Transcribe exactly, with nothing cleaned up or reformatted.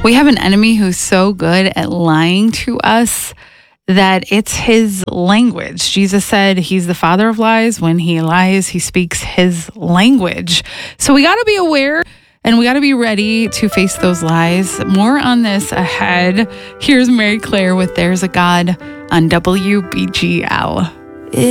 We have an enemy who's so good at lying to us that it's his language. Jesus said he's the father of lies. When he lies, he speaks his language. So we got to be aware and we got to be ready to face those lies. More on this ahead. Here's Mary Claire with There's a God on W B G L.